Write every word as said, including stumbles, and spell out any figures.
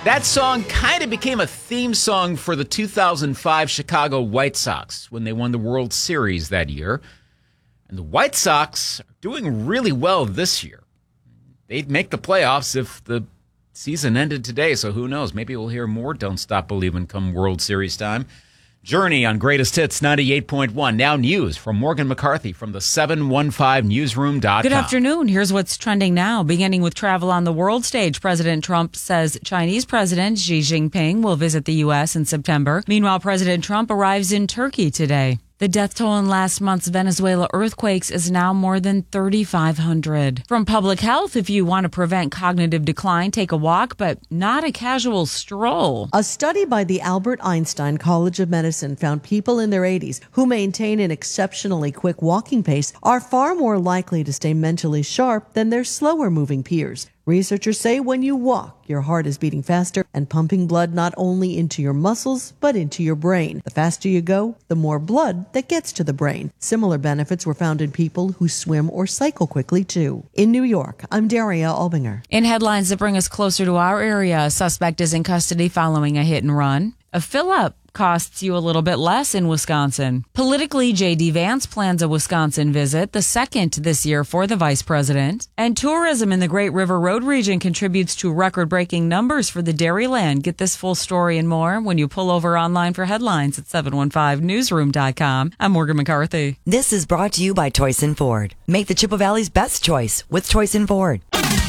That song kind of became a theme song for the two thousand five Chicago White Sox when they won the World Series that year. And the White Sox are doing really well this year. They'd make the playoffs if the season ended today, so who knows? Maybe we'll hear more Don't Stop Believin' come World Series time. Journey on Greatest Hits ninety-eight point one. Now news from Morgan McCarthy from the seven one five newsroom dot com. Good afternoon. Here's what's trending now. Beginning with travel on the world stage, President Trump says Chinese President Xi Jinping will visit the U S in September. Meanwhile, President Trump arrives in Turkey today. The death toll in last month's Venezuela earthquakes is now more than thirty-five hundred. From Public Health, if you want to prevent cognitive decline, take a walk, but not a casual stroll. A study by the Albert Einstein College of Medicine found people in their eighties who maintain an exceptionally quick walking pace are far more likely to stay mentally sharp than their slower moving peers. Researchers say when you walk, your heart is beating faster and pumping blood not only into your muscles, but into your brain. The faster you go, the more blood that gets to the brain. Similar benefits were found in people who swim or cycle quickly, too. In New York, I'm Daria Albinger. In headlines that bring us closer to our area, a suspect is in custody following a hit and run. A fill-up costs you a little bit less in Wisconsin. Politically, J D. Vance plans a Wisconsin visit, the second this year for the vice president. And tourism in the Great River Road region contributes to record-breaking numbers for the Dairyland. Get this full story and more when you pull over online for headlines at seven one five newsroom dot com. I'm Morgan McCarthy. This is brought to you by Toyson Ford. Make the Chippewa Valley's best choice with Toyson Ford.